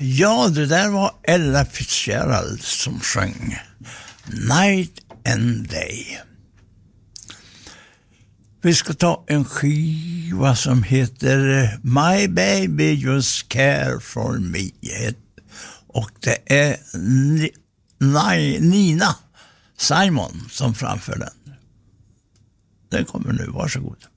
Ja, det där var Ella Fitzgerald som sjöng Night and Day. Vi ska ta en skiva som heter My Baby Just Care For Me. Och det är Nina Simon som framför den. Den kommer nu, varsågod.